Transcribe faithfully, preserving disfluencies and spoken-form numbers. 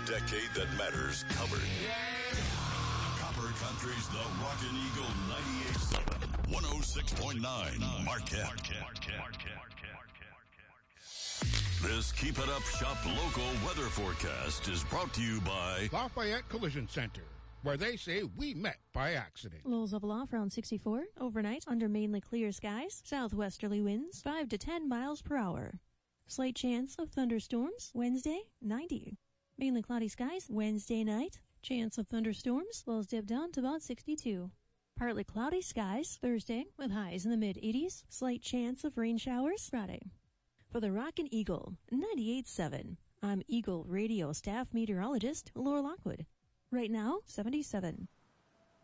decade that matters covered. Copper Country's The Rockin' Eagle ninety-eight point seven, one oh six point nine Marquette. This Keep It Up Shop local weather forecast is brought to you by Lafayette Collision Center, where they say we met by accident. Lows level off around sixty-four. Overnight, under mainly clear skies. Southwesterly winds, five to ten miles per hour. Slight chance of thunderstorms. Wednesday, ninety. Mainly cloudy skies. Wednesday night. Chance of thunderstorms. Lows dip down to about sixty-two. Partly cloudy skies. Thursday, with highs in the mid-eighties. Slight chance of rain showers. Friday. For the Rockin' Eagle, ninety-eight point seven. I'm Eagle Radio staff meteorologist Laura Lockwood. Right now, seventy-seven.